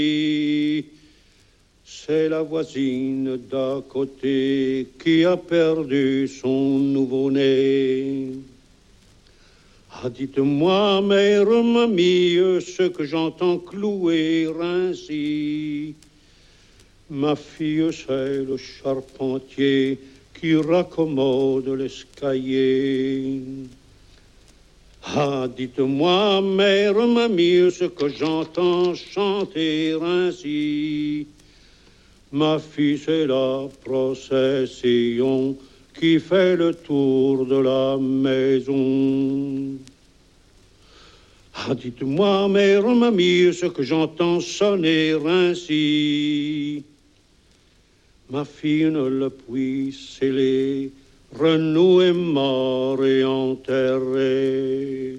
C'est la voisine d'à côté qui a perdu son nouveau-né. Ah, dites-moi, mère, mamie, ce que j'entends clouer ainsi. Ma fille, c'est le charpentier qui raccommode l'escalier. Ah, dites-moi, mère, mamie, ce que j'entends chanter ainsi. Ma fille, c'est la procession qui fait le tour de la maison. Ah, dites-moi, mère, mamie, ce que j'entends sonner ainsi. Ma fille ne le puis sceller, Renaud est mort et enterré.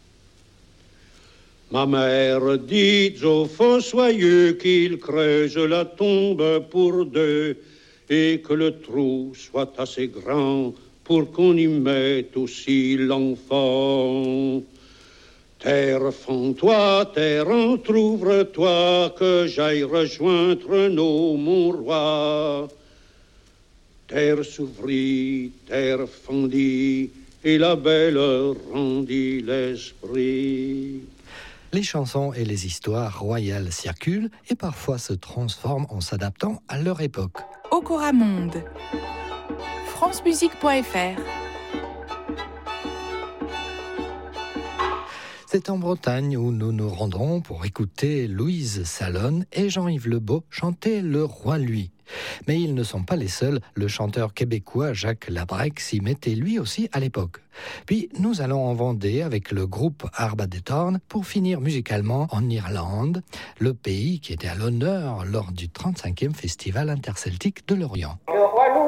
Ma mère dit au fossoyeux qu'il creuse la tombe pour deux et que le trou soit assez grand pour qu'on y mette aussi l'enfant. Terre, fends-toi, terre, entr'ouvre-toi, que j'aille rejoindre nos, mon roi. Terre s'ouvrit, terre fendit, et la belle rendit l'esprit. Les chansons et les histoires royales circulent et parfois se transforment en s'adaptant à leur époque. Okora Monde, francemusique.fr. C'est en Bretagne où nous nous rendrons pour écouter Louise Salonne et Jean-Yves Lebeau chanter Le Roi Lui. Mais ils ne sont pas les seuls, le chanteur québécois Jacques Labrec s'y mettait lui aussi à l'époque. Puis nous allons en Vendée avec le groupe Arba de Torn pour finir musicalement en Irlande, le pays qui était à l'honneur lors du 35e Festival interceltique de l'Orient.